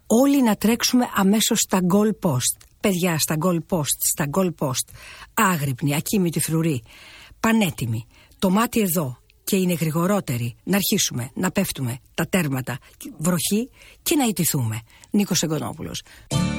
όλοι να τρέξουμε αμέσως στα goal post. Παιδιά, στα goal post. Άγρυπνοι, ακοίμητοι φρουροί. Πανέτοιμοι. Το μάτι εδώ. Και είναι γρηγορότεροι να αρχίσουμε να πέφτουμε τα τέρματα βροχή και να ιτηθούμε. Νίκος Εγκονόπουλος.